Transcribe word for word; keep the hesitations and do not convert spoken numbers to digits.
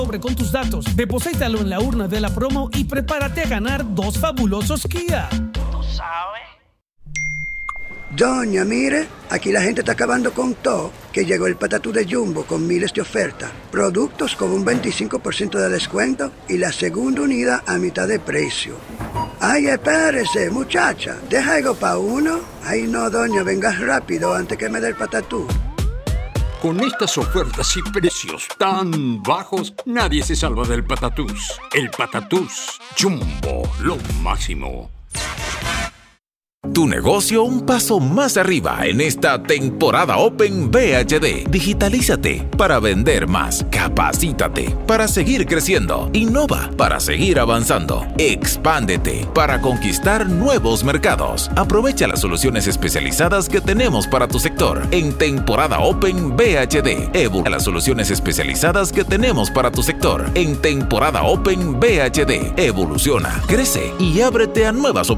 sobre con tus datos, deposítalo en la urna de la promo y prepárate a ganar dos fabulosos Kia. ¿Tú sabes? Doña, mire, aquí la gente está acabando con todo, que llegó el patatú de Jumbo con miles de ofertas, productos con un veinticinco por ciento de descuento y la segunda unidad a mitad de precio. Ay, espérese, muchacha, deja algo para uno. Ay, no, doña, venga rápido antes que me dé el patatú. Con estas ofertas y precios tan bajos, nadie se salva del patatús. El patatús Jumbo, lo máximo. Tu negocio un paso más arriba en esta temporada Open V H D. Digitalízate para vender más. Capacítate para seguir creciendo. Innova para seguir avanzando. Expándete para conquistar nuevos mercados. Aprovecha las soluciones especializadas que tenemos para tu sector en temporada Open V H D. Evoluciona las soluciones especializadas que tenemos para tu sector en temporada Open V H D. Evoluciona, crece y ábrete a nuevas oportunidades.